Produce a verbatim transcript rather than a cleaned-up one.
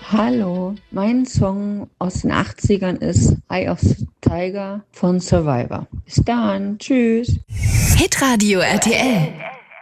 Hallo, mein Song aus den Achtzigern ist Eye of the Tiger von Survivor. Bis dann, tschüss. Hitradio R T L.